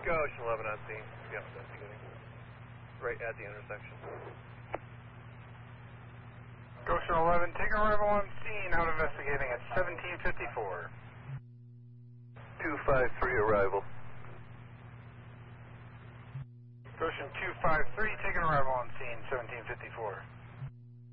Ocean 11 on scene. Yeah, investigating. Right at the intersection. Ocean 11, taking arrival on scene, out investigating at 1754. 253 arrival. Ocean 253, taking arrival on scene, 1754.